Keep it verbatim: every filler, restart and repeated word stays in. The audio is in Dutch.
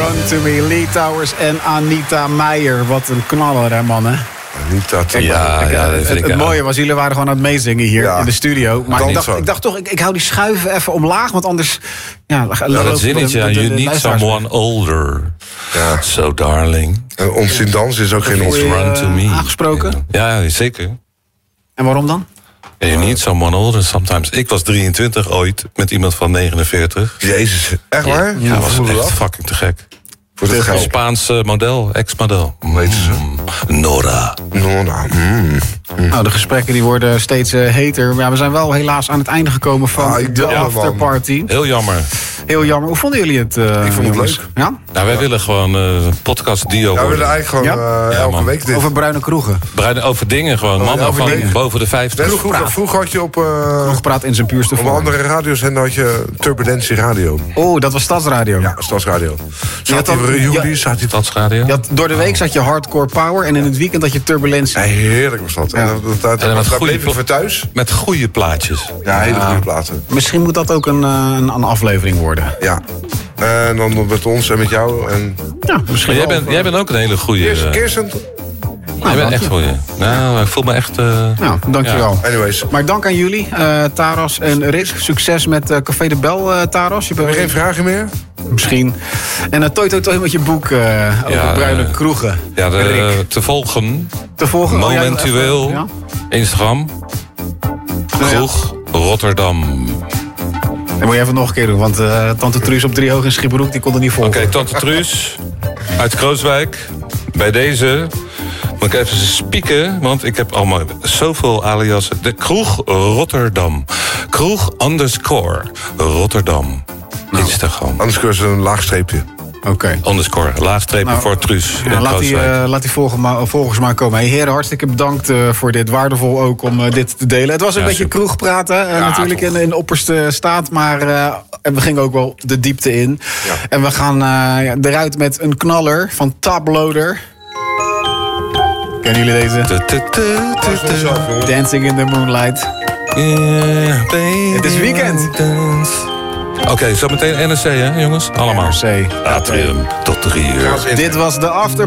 Run to Me, Lee Towers en Anita Meijer. Wat een knaller, hè, man, hè? Anita Kijk, ja, ik, ja, dat het vind ik het ja. mooie was, jullie waren gewoon aan het meezingen hier Ja. in de studio. Maar ik dacht, Dansen. ik dacht toch, ik, ik hou die schuiven even omlaag, want anders... Ja, Ja, dat zinnetje, you need someone older. Ja. So darling. En ons in dans is ook geen ons. je, Run to me. aangesproken? Ja, ja, zeker. En waarom dan? You need someone older sometimes. Ik was drieëntwintig ooit met iemand van negenenveertig. Jezus, echt waar? Ja, dat was Hoe echt dat? fucking te gek. Voor dit Een geld. Spaans eh, model, ex-model. Hoe heet ze? Mm, Nora. No, nou, mm. Nou, de gesprekken die worden steeds uh, heter. Maar ja, we zijn wel helaas aan het einde gekomen van Ah, ik de dacht, man. afterparty. Heel jammer. Heel jammer. Hoe vonden jullie het? Uh, Ik vond het jongens? leuk. Ja? Nou, wij willen gewoon uh, een podcast-dio Ja, we worden. willen eigenlijk gewoon Ja? uh, Ja, elke man. week dit. Over bruine kroegen. Breiden over dingen gewoon. Mannen over van dingen. boven de vijftig. Net vroeger, vroeger had je op, uh, Gepraat in zijn puurste op vorm. andere radiozender had je Turbulentie Radio. Oh, dat was Stadsradio. Ja, Stadsradio. Ja, Zat dan- die ja. jullie, zat die... Stadsradio. Je had, door de week zat je hardcore power en in het weekend had je turbulentie. Ja, heerlijk was dat. Ja. En dat, dat, dat, En dan met daar goede bleef ik voor thuis. Met goede plaatjes. Ja, hele goede platen. Misschien moet dat ook een, uh, een, een aflevering worden. Ja. En dan met ons en met jou. En... Ja, misschien Maar jij wel. bent, jij bent ook een hele goede. Kirsten, Kirsten. jij bent echt goeie. Nou, ik voel me echt... Uh, Nou, dankjewel. Anyways. Maar dank aan jullie, uh, Taras en Rick. Succes met uh, Café de Bel, uh, Taras. Je Heb bent je geen vragen meer? Misschien. En uh, toi toi toi met je boek uh, over Ja, bruine uh, kroegen. ja, de, Rick. te volgen. Te volgen. Oh, ja, Momentueel. even, ja? Instagram. Kroeg Rotterdam. Dat moet je even nog een keer doen, want uh, Tante Truus op Driehoog in Schipperoek, die kon er niet volgen. Oké, okay, Tante Truus uit Krooswijk. Bij deze moet ik even spieken, want ik heb allemaal zoveel aliasen. De Kroeg Rotterdam. Kroeg underscore Rotterdam. Instagram. Anders kun je een laag streepje. Oké. Okay. Underscore, laagstreepje Nou, voor Truus. Ja, laat, die, uh, laat die volgen maar, volgers maar komen. Hey, heren, hartstikke bedankt uh, voor dit. Waardevol ook om uh, dit te delen. Het was een ja, beetje super. kroegpraten, uh, ja, natuurlijk in, in de opperste staat. Maar uh, we gingen ook wel de diepte in. Ja. En we gaan uh, ja, eruit met een knaller van Tabloader. Kennen jullie deze? Tu, tu, tu, tu, tu. Dancing in the Moonlight. Yeah, baby. Het is weekend. Oké, okay, zo meteen N R C, hè, jongens? Allemaal. N R C. Atrium tot drie uur. Dit was de after.